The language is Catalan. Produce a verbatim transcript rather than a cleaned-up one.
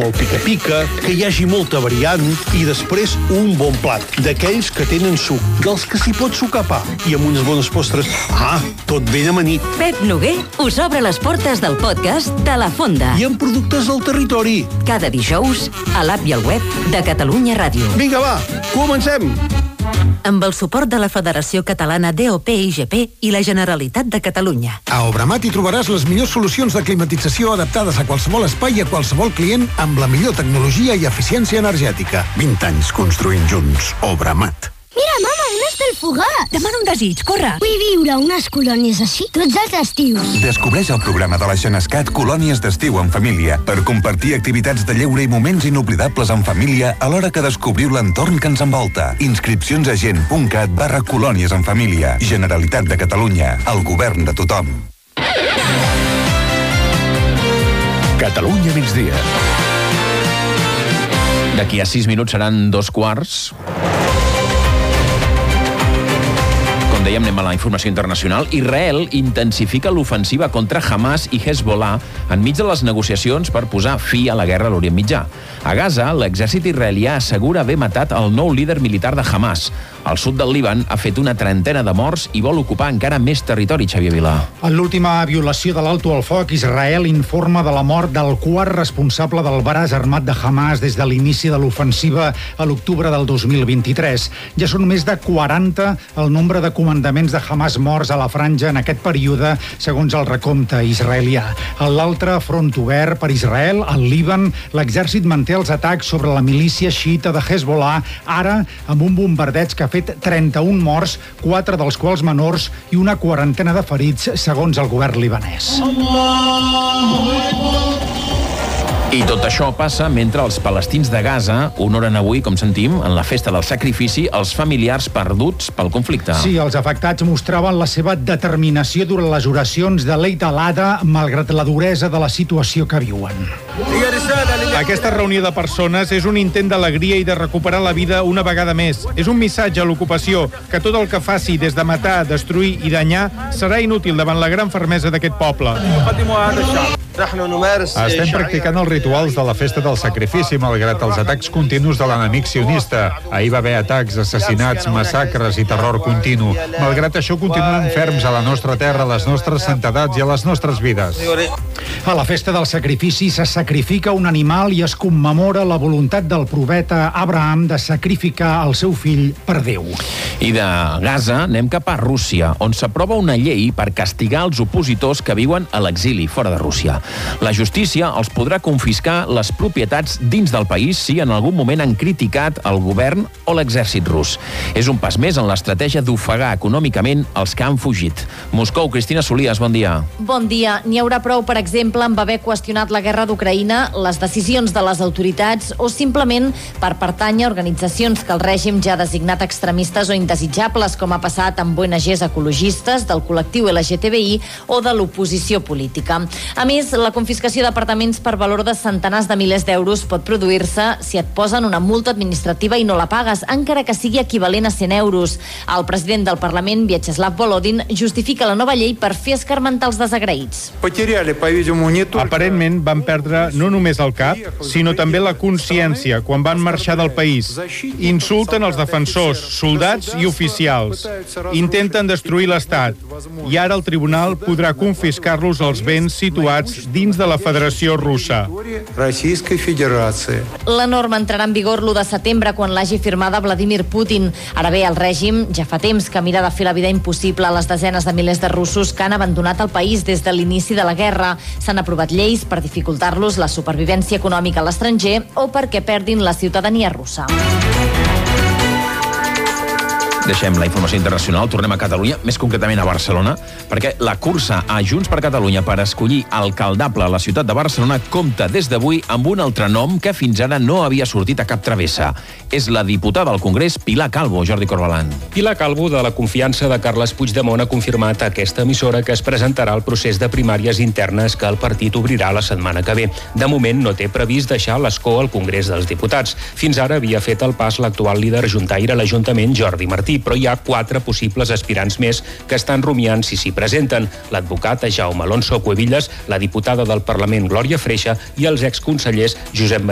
amb el pica-pica, que hi hagi molta variant i després un bon plat, d'aquells que tenen suc, dels que s'hi pot sucar pa i amb unes bones postres. Ah, tot ben amanit. Pep Noguer us obre les portes del podcast de La Fonda. I amb productes del territori. Cada dijous a l'app i al web de Catalunya Ràdio. Vinga, va, comencem! Amb el suport de la Federació Catalana D O P I G P i la Generalitat de Catalunya. A Obramat hi trobaràs les millors solucions de climatització adaptades a qualsevol espai i a qualsevol client amb la millor tecnologia i eficiència energètica. vint anys construint junts. Obramat. Mira, mama, un estelfogat! Demana un desig, corre! Vull viure unes colònies així tots els estius. Descobreix el programa de la Genescat Colònies d'estiu en família per compartir activitats de lleure i moments inoblidables en família alhora que descobriu l'entorn que ens envolta. Inscripcions a gent.cat barra colònies en família. Generalitat de Catalunya. El govern de tothom. Catalunya migdia. D'aquí a sis minuts seran dos quarts. Com dèiem, anem a la informació internacional. Israel intensifica l'ofensiva contra Hamas i Hezbollah enmig de les negociacions per posar fi a la guerra a l'Orient Mitjà. A Gaza, l'exèrcit israelià assegura haver matat el nou líder militar de Hamas. Al sud del Líban ha fet una trentena de morts i vol ocupar encara més territori, Xavier Vilà. En l'última violació de l'alto al foc, Israel informa de la mort del quart responsable del braç armat de Hamas des de l'inici de l'ofensiva a l'octubre del dos mil vint-i-tres. Ja són més de quaranta el nombre de comandaments de Hamas morts a la franja en aquest període, segons el recompte israelià. A l'altre front obert per Israel, al Líban, l'exèrcit manté els atacs sobre la milícia xiita de Hezbollah, ara amb un bombardeig que ha fet trenta-un morts, quatre dels quals menors i una quarantena de ferits, segons el govern libanès. I tot això passa mentre els palestins de Gaza honoren avui, com sentim, en la festa del sacrifici, els familiars perduts pel conflicte. Sí, els afectats mostraven la seva determinació durant les oracions de l'Eid al-Adha, malgrat la duresa de la situació que viuen. Aquesta reunió de persones és un intent d'alegria i de recuperar la vida una vegada més. És un missatge a l'ocupació, que tot el que faci des de matar, destruir i danyar serà inútil davant la gran fermesa d'aquest poble. Estem practicant els rituals de la festa del sacrifici, malgrat els atacs continus de l'enemic sionista. Ahir va haver atacs, assassinats, massacres i terror continu. Malgrat això, continuem ferms a la nostra terra, a les nostres santedats i a les nostres vides. A la festa del sacrifici se sacrifica un animal i es commemora la voluntat del profeta Abraham de sacrificar el seu fill per Déu. I de Gaza anem cap a Rússia, on s'aprova una llei per castigar els opositors que viuen a l'exili fora de Rússia. La justícia els podrà confiscar les propietats dins del país si en algun moment han criticat el govern o l'exèrcit rus. És un pas més en l'estratègia d'ofegar econòmicament els que han fugit. Moscou, Cristina Solias, bon dia. Bon dia. N'hi haurà prou, per exemple, amb haver qüestionat la guerra d'Ucraïna, les decisions de les autoritats o simplement per pertànyer a organitzacions que el règim ja ha designat extremistes o indesitjables, com ha passat amb O N Ges ecologistes, del col·lectiu L G T B I o de l'oposició política. A més, la confiscació d'apartaments per valor de centenars de milers d'euros pot produir-se si et posen una multa administrativa i no la pagues, encara que sigui equivalent a cent euros. El president del Parlament, Vyacheslav Volodin, justifica la nova llei per fer escarmentar els desagraïts. Aparentment van perdre no només el cap, sinó també la consciència quan van marxar del país. Insulten els defensors, soldats i oficials. Intenten destruir l'Estat. I ara el tribunal podrà confiscar-los els béns situats dins de la Federació Russa. La norma entrarà en vigor l'u de setembre, quan l'hagi firmada Vladimir Putin. Ara bé, el règim ja fa temps que mira de fer la vida impossible a les desenes de milers de russos que han abandonat el país des de l'inici de la guerra. S'han aprovat lleis per dificultar-los la supervivència econòmica a l'estranger o perquè perdin la ciutadania russa. Deixem la informació internacional, tornem a Catalunya, més concretament a Barcelona, perquè la cursa a Junts per Catalunya per escollir alcaldable a la ciutat de Barcelona compta des d'avui amb un altre nom que fins ara no havia sortit a cap travessa. És la diputada al Congrés, Pilar Calvo. Jordi Corbalan. Pilar Calvo, de la confiança de Carles Puigdemont, ha confirmat a aquesta emissora que es presentarà al procés de primàries internes que el partit obrirà la setmana que ve. De moment no té previst deixar l'escó al Congrés dels Diputats. Fins ara havia fet el pas l'actual líder juntaire a l'Ajuntament, Jordi Martí, però hi ha quatre possibles aspirants més que estan rumiant si s'hi presenten: l'advocat Jaume Alonso Cuevillas, la diputada del Parlament Glòria Freixa i els exconsellers Josep